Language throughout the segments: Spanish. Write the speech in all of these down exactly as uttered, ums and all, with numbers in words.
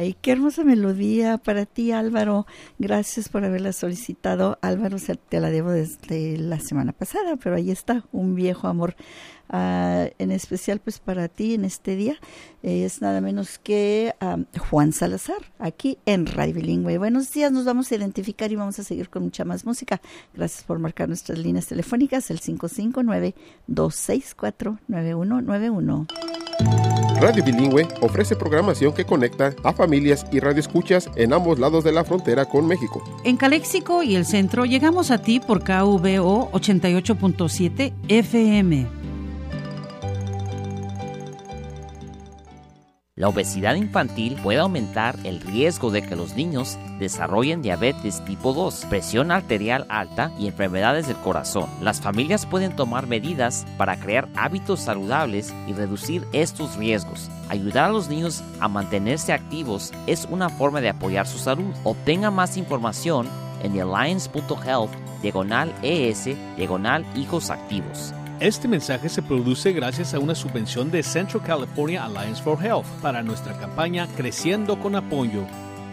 Ay, qué hermosa melodía para ti, Álvaro. Gracias por haberla solicitado. Álvaro, te la debo desde la semana pasada, pero ahí está, un viejo amor. Uh, en especial pues para ti en este día eh, es nada menos que um, Juan Salazar, aquí en Radio Bilingüe. Buenos días, nos vamos a identificar y vamos a seguir con mucha más música. Gracias por marcar nuestras líneas telefónicas, el cinco cinco nueve, dos seis cuatro, nueve uno nueve uno. Radio Bilingüe ofrece programación que conecta a familias y radioescuchas en ambos lados de la frontera con México. En Caléxico y el centro llegamos a ti por K V O ochenta y ocho punto siete F M. La obesidad infantil puede aumentar el riesgo de que los niños desarrollen diabetes tipo dos, presión arterial alta y enfermedades del corazón. Las familias pueden tomar medidas para crear hábitos saludables y reducir estos riesgos. Ayudar a los niños a mantenerse activos es una forma de apoyar su salud. Obtenga más información en alliance punto health diagonal es diagonal hijos activos. Este mensaje se produce gracias a una subvención de Central California Alliance for Health para nuestra campaña Creciendo con Apoyo.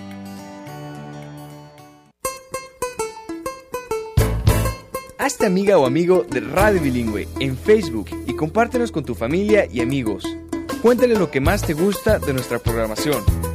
Hazte amiga o amigo de Radio Bilingüe en Facebook y compártenos con tu familia y amigos. Cuéntale lo que más te gusta de nuestra programación.